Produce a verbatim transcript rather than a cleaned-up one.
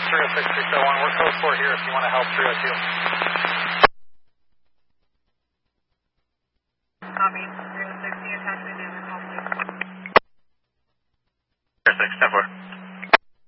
three oh six, six oh one. We're code four here if you want to help three oh two. Copy. three oh six, the attachment is a call, please. three oh six, ten four.